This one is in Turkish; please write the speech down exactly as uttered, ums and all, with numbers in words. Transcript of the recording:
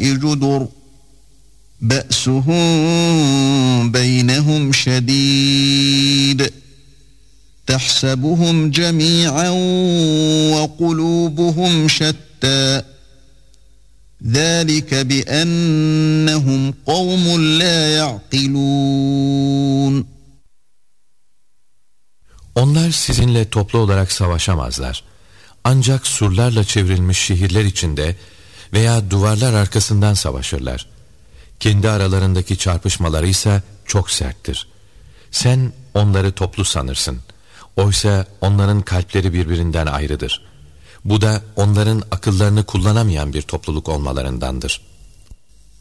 جدر بأسهم بينهم شديد تحسبهم جميعا وقلوبهم شتى ذلك بأنهم قوم لا يعقلون. Onlar sizinle toplu olarak savaşamazlar. Ancak surlarla çevrilmiş şehirler içinde veya duvarlar arkasından savaşırlar. Kendi aralarındaki çarpışmaları ise çok serttir. Sen onları toplu sanırsın. Oysa onların kalpleri birbirinden ayrıdır. Bu da onların akıllarını kullanamayan bir topluluk olmalarındandır.